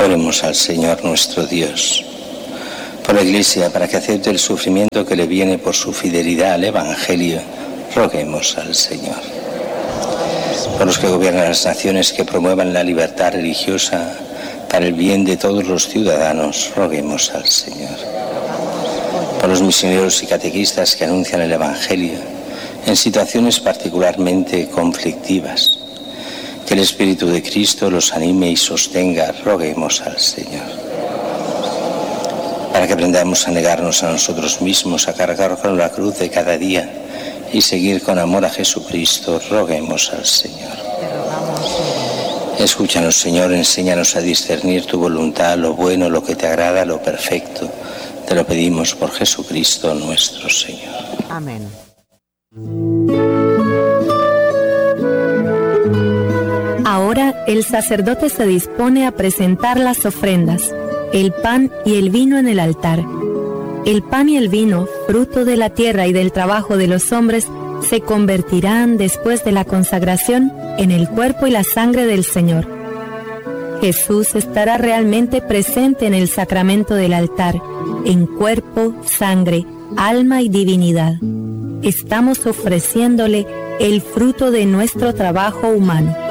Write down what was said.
Oremos al Señor nuestro Dios. Por la Iglesia, para que acepte el sufrimiento que le viene por su fidelidad al Evangelio, roguemos al Señor. Por los que gobiernan las naciones, que promuevan la libertad religiosa para el bien de todos los ciudadanos, roguemos al Señor. Por los misioneros y catequistas que anuncian el Evangelio en situaciones particularmente conflictivas, que el Espíritu de Cristo los anime y sostenga, roguemos al Señor. Para que aprendamos a negarnos a nosotros mismos, a cargar con la cruz de cada día y seguir con amor a Jesucristo, roguemos al Señor. Escúchanos, Señor, enséñanos a discernir tu voluntad, lo bueno, lo que te agrada, lo perfecto. Te lo pedimos por Jesucristo nuestro Señor. Amén. Ahora el sacerdote se dispone a presentar las ofrendas, el pan y el vino en el altar. El pan y el vino, fruto de la tierra y del trabajo de los hombres, se convertirán después de la consagración en el cuerpo y la sangre del Señor. Jesús estará realmente presente en el sacramento del altar, en cuerpo, sangre, alma y divinidad. Estamos ofreciéndole el fruto de nuestro trabajo humano.